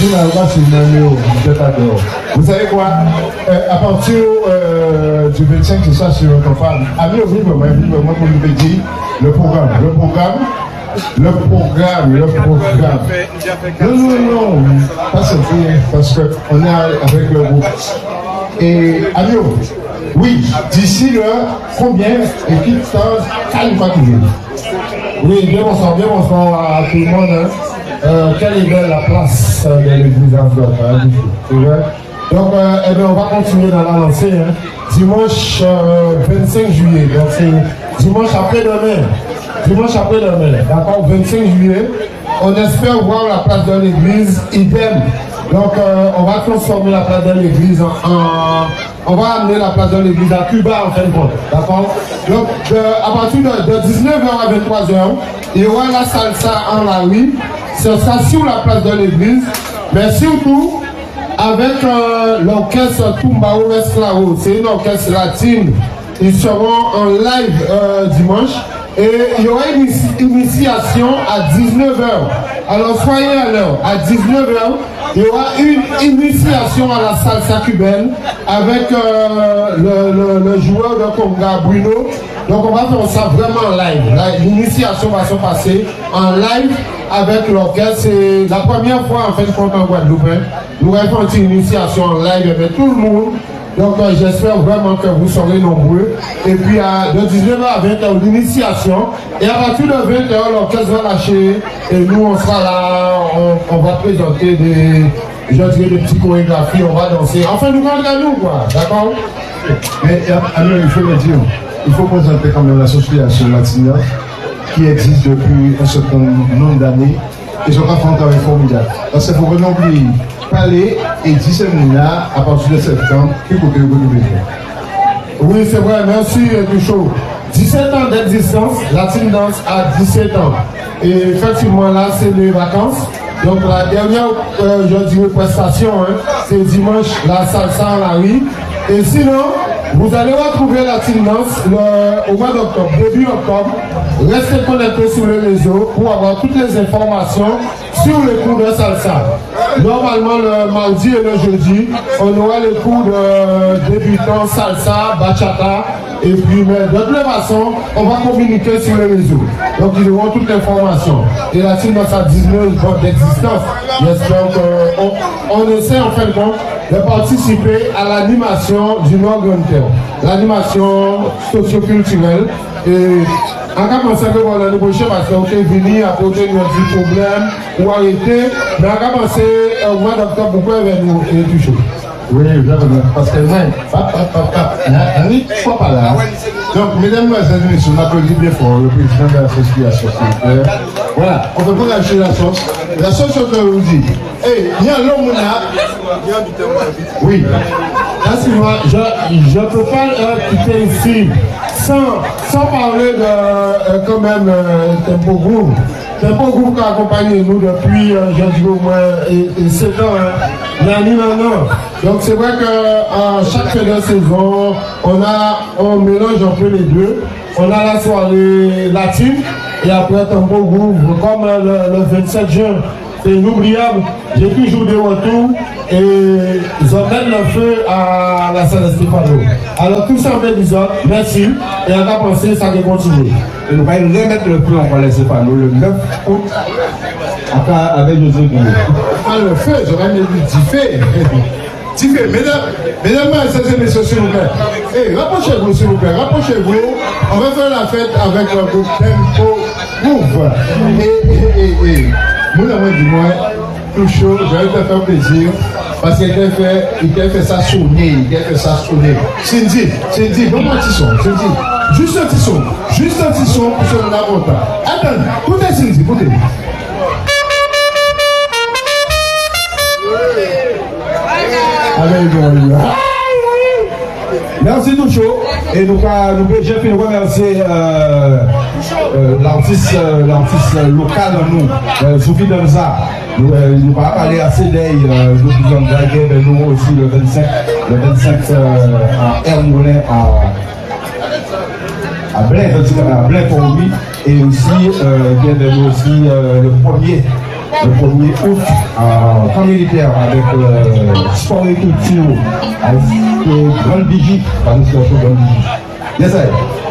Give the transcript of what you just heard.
Vous savez quoi? À partir du 25, c'est ça sur votre femme. Ami, vivre moi pour vous dire le programme. Non, pas simple, parce qu'on est avec le groupe. Et Amio, oui, d'ici le combien et qui temps calme-toi toujours. Oui, bien bonsoir à tout le monde. Quelle est belle la place de l'église Antioche, c'est vrai. Donc, on va continuer dans la lancée. Dimanche 25 juillet, donc c'est dimanche après-demain. D'accord, 25 juillet. On espère voir la place de l'église idem. Donc, on va transformer la place de l'église on va amener la place de l'église à Cuba en fin de compte. D'accord? Donc, à partir de 19h à 23h, il y aura la salsa en la rue. Ce sera sur la place de l'église, mais surtout avec l'orchestre Tumbao Esclavo. C'est une orchestre latine. Ils seront en live dimanche. Et il y aura une initiation à 19h. Alors soyez à l'heure. À 19h, il y aura une initiation à la salsa cubaine avec le joueur de conga Bruno. Donc on va faire ça vraiment en live. L'initiation va se passer en live avec l'orchestre. C'est la première fois en fait qu'on en Guadeloupe. Nous avons fait une initiation en live avec tout le monde. Donc j'espère vraiment que vous serez nombreux. Et puis de 19h à 20h l'initiation. Et à partir de 20h l'orchestre va lâcher. Et nous on sera là, on va présenter des petites chorégraphies, on va danser. Enfin nous rendrons nous quoi, d'accord? Mais alors il faut le dire, il faut présenter quand même l'association Latina qui existe depuis un certain nombre d'années. Ils ont fait un travail formidable. Parce qu'il faut vraiment oublier, parler et disséminer à partir de septembre, qui côté vous devez. Oui, c'est vrai, merci Touchot. 17 ans d'existence, la team danse a 17 ans. Et effectivement, là, c'est les vacances. Donc, la dernière, je dirais, prestation, c'est dimanche, la salsa en la rue. Et sinon, vous allez retrouver la team danse au mois d'octobre, début octobre. Restez connectés sur les réseaux pour avoir toutes les informations sur les cours de salsa. Normalement, le mardi et le jeudi, on aura les cours de débutants salsa, bachata. Et puis, mais de toute façon, on va communiquer sur les réseaux. Donc, ils auront toute l'information. Et la team danse a 19 ans d'existence. J'espère qu'on essaie en fin de compte de participer à l'animation du Nord-Grand-Terre. L'animation socio-culturelle. Et en cas de ça, on va l'embaucher parce qu'on est venu apporter un petit problème ou arrêter. Mais en cas de ça, au mois d'octobre, pourquoi il va nous toucher? Oui, parce que on n'est pas là. Donc, mesdames et messieurs, on applaudit bien fort le président de l'association. Voilà, on ne peut pas lâcher la sauce. La sauce, on vous dit, hey, il y a l'homme là. Oui. Moi, je ne peux pas quitter ici sans parler de quand même Tempo Groove. Tempo Groove qui accompagne nous depuis, je dis au moins 7 ans, l'année maintenant. Donc c'est vrai qu'à chaque fin de saison, on mélange un peu les deux. On a la soirée latine et après Tempo Groove, comme le 27 juin. C'est inoubliable, j'ai toujours des retours et ils ont mis le feu à la salle Stéphano. Alors tout ça en fait disant merci et on va penser ça va continuer. Et nous allons remettre le feu en salle Stéphano le 9 août avec José Guillaume. Le feu, j'aurais mis du feu. Mesdames et messieurs, s'il vous plaît. Hey, rapprochez-vous, s'il vous plaît, rapprochez-vous. On va faire la fête avec le groupe Tempo Groove. Moi, dis-moi, tout chaud, je vais te faire plaisir. Parce qu'il t'a fait ça sonner, Cindy, donne-moi un petit son, Cindy. Juste un petit son pour se donner la volta. Attends, écoutez Cindy, écoutez. Merci Touchot. Et nous remercier l'artiste local nous, Sophie Danza. Nous va parler assez d'elle, nous avons dragué de nous aussi le 25 à Hermoulin à Blain pour lui. Et aussi, bien de nous aussi le 1er le 1er août en camp militaire avec sport et culture, avec Grande Vigie, par l'association Grande Vigie. Yes, sir.